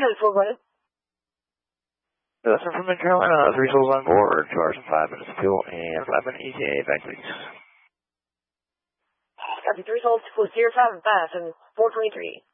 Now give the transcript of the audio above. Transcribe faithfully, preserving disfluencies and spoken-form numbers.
code for what? Listen from Mid Carolina, three souls on board, two hours and five minutes of fuel, and five minute E T A back, please. Copy, three souls, full zero five and five, and four twenty-three.